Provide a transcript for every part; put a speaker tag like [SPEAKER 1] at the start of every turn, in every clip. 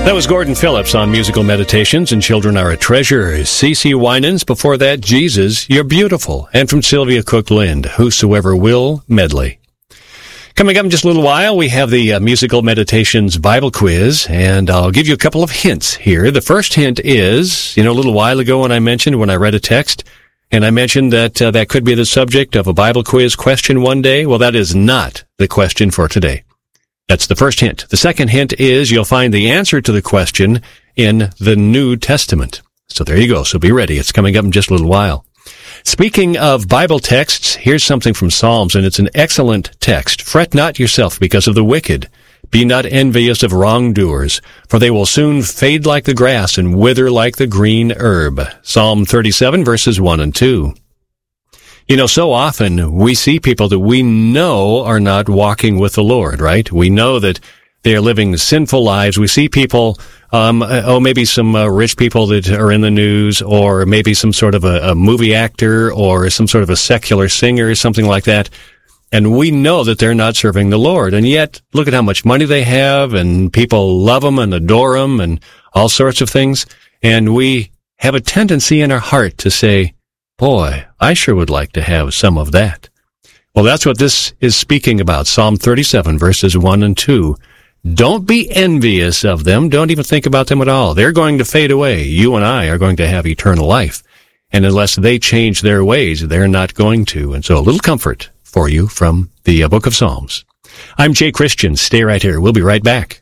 [SPEAKER 1] That was Gordon Phillips on Musical Meditations and Children Are a Treasure. C.C. Winans, before that, Jesus, You're Beautiful. And from Sylvia Cook Lind, Whosoever Will medley. Coming up in just a little while, we have the Musical Meditations Bible Quiz, and I'll give you a couple of hints here. The first hint is, a little while ago when I read a text, and I mentioned that that could be the subject of a Bible quiz question one day. Well, that is not the question for today. That's the first hint. The second hint is you'll find the answer to the question in the New Testament. So there you go. So be ready. It's coming up in just a little while. Speaking of Bible texts, here's something from Psalms, and it's an excellent text. Fret not yourself because of the wicked. Be not envious of wrongdoers, for they will soon fade like the grass and wither like the green herb. Psalm 37, verses 1 and 2. So often we see people that we know are not walking with the Lord, right? We know that they are living sinful lives. We see people, maybe some rich people that are in the news, or maybe some sort of a movie actor, or some sort of a secular singer, or something like that. And we know that they're not serving the Lord. And yet, look at how much money they have, and people love them and adore them, and all sorts of things. And we have a tendency in our heart to say, boy, I sure would like to have some of that. Well, that's what this is speaking about. Psalm 37, verses 1 and 2. Don't be envious of them. Don't even think about them at all. They're going to fade away. You and I are going to have eternal life. And unless they change their ways, they're not going to. And so a little comfort for you from the book of Psalms. I'm Jay Christian. Stay right here. We'll be right back.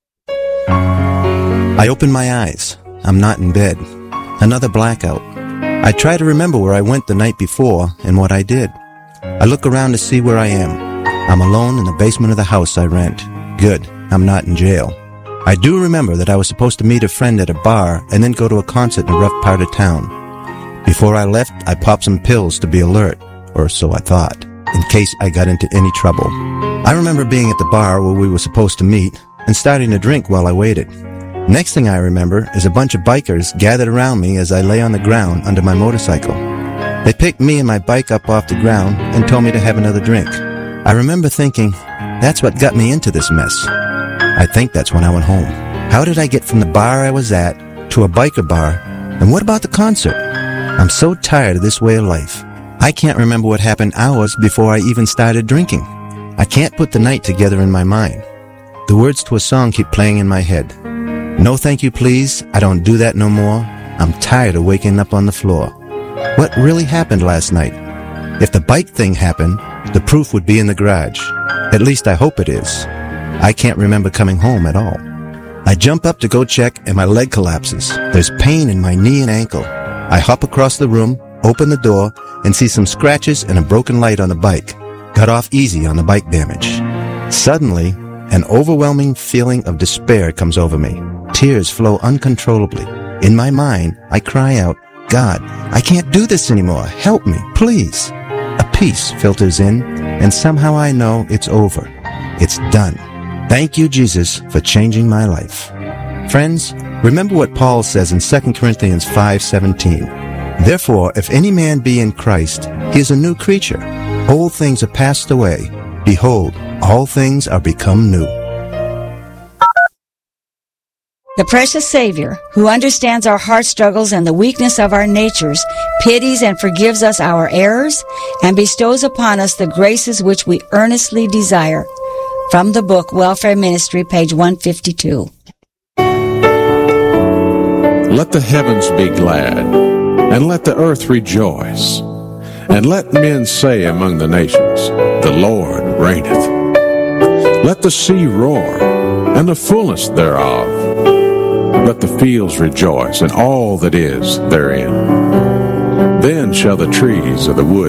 [SPEAKER 2] I open my eyes. I'm not in bed. Another blackout. I try to remember where I went the night before and what I did. I look around to see where I am. I'm alone in the basement of the house I rent. Good, I'm not in jail. I do remember that I was supposed to meet a friend at a bar and then go to a concert in a rough part of town. Before I left, I popped some pills to be alert, or so I thought, in case I got into any trouble. I remember being at the bar where we were supposed to meet and starting to drink while I waited. Next thing I remember is a bunch of bikers gathered around me as I lay on the ground under my motorcycle. They picked me and my bike up off the ground and told me to have another drink. I remember thinking, that's what got me into this mess. I think that's when I went home. How did I get from the bar I was at to a biker bar? And what about the concert? I'm so tired of this way of life. I can't remember what happened hours before I even started drinking. I can't put the night together in my mind. The words to a song keep playing in my head. No thank you please, I don't do that no more. I'm tired of waking up on the floor. What really happened last night? If the bike thing happened, the proof would be in the garage. At least I hope it is. I can't remember coming home at all. I jump up to go check and my leg collapses. There's pain in my knee and ankle. I hop across the room, open the door, and see some scratches and a broken light on the bike. Got off easy on the bike damage. Suddenly, an overwhelming feeling of despair comes over me. Tears flow uncontrollably. In my mind, I cry out, God, I can't do this anymore. Help me, please. A peace filters in, and somehow I know it's over. It's done. Thank you, Jesus, for changing my life. Friends, remember what Paul says in 2 Corinthians 5:17. Therefore, if any man be in Christ, he is a new creature. Old things are passed away. Behold, all things are become new.
[SPEAKER 3] The precious Savior, who understands our heart struggles and the weakness of our natures, pities and forgives us our errors, and bestows upon us the graces which we earnestly desire. From the book Welfare Ministry, page 152.
[SPEAKER 4] Let the heavens be glad, and let the earth rejoice, and let men say among the nations, the Lord reigneth. Let the sea roar, and the fullness thereof. Let the fields rejoice, and all that is therein. Then shall the trees of the wood